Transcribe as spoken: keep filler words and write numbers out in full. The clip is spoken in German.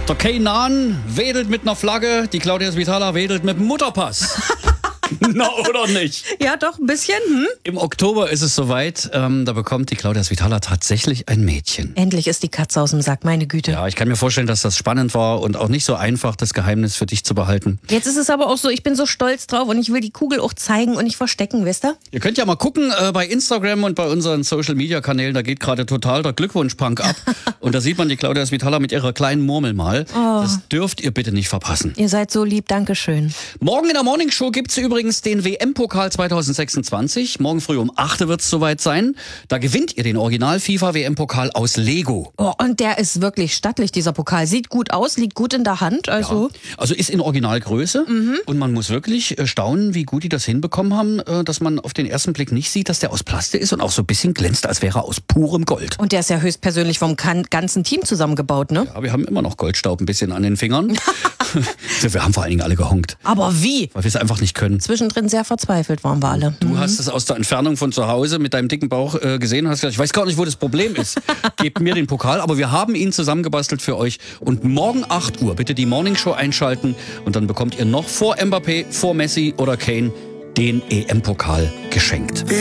Der Keynan wedelt mit einer Flagge, die Claudia Svitala wedelt mit dem Mutterpass. Na, oder nicht? Ja, doch, ein bisschen. Hm? Im Oktober ist es soweit, ähm, da bekommt die Claudia Svitala tatsächlich ein Mädchen. Endlich ist die Katze aus dem Sack, meine Güte. Ja, ich kann mir vorstellen, dass das spannend war und auch nicht so einfach, das Geheimnis für dich zu behalten. Jetzt ist es aber auch so, ich bin so stolz drauf und ich will die Kugel auch zeigen und nicht verstecken, wisst ihr? Ihr könnt ja mal gucken äh, bei Instagram und bei unseren Social-Media-Kanälen, da geht gerade total der Glückwunsch-Punk ab. Und da sieht man die Claudia Svitala mit ihrer kleinen Murmel mal. Oh. Das dürft ihr bitte nicht verpassen. Ihr seid so lieb, Dankeschön. Morgen in der Morning Show gibt's übrigens den W M-Pokal zwanzig sechsundzwanzig. Morgen früh um acht Uhr wird's soweit sein. Da gewinnt ihr den Original-FIFA-W M-Pokal aus Lego. Oh, und der ist wirklich stattlich, dieser Pokal. Sieht gut aus, liegt gut in der Hand. Also, Ja. Also ist in Originalgröße. Mhm. Und man muss wirklich äh, staunen, wie gut die das hinbekommen haben, äh, dass man auf den ersten Blick nicht sieht, dass der aus Plastik ist und auch so ein bisschen glänzt, als wäre er aus purem Gold. Und der ist ja höchstpersönlich vom kan- ganzen Team zusammengebaut, ne? Ja, wir haben immer noch Goldstaub ein bisschen an den Fingern. Wir haben vor allen Dingen alle gehonkt, Aber wie? weil wir es einfach nicht können. Zwischendrin sehr verzweifelt waren wir alle. Du hast es aus der Entfernung von zu Hause mit deinem dicken Bauch äh, gesehen und hast gesagt, ich weiß gar nicht, wo das Problem ist. Gebt mir den Pokal, aber wir haben ihn zusammengebastelt für euch. Und morgen acht Uhr bitte die Morning Show einschalten und dann bekommt ihr noch vor Mbappé, vor Messi oder Kane den E M-Pokal geschenkt.